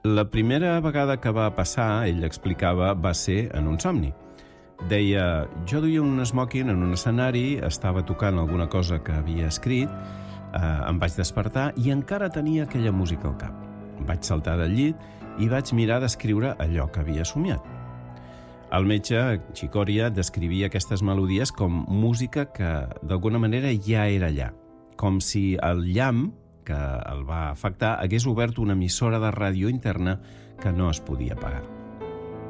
La primera vegada que va passar, ell explicava, va ser en un somni. Deia, jo duia un smoking en un escenari, estava tocant alguna cosa que havia escrit, em vaig despertar i encara tenia aquella música al cap. Vaig saltar del llit i vaig mirar d'escriure allò que havia somiat. El metge, Chicoria, descrivia aquestes melodies com música que, d'alguna manera, ja era allà. Com si el llamp que el va afectar hagués obert una emissora de ràdio interna que no es podia apagar.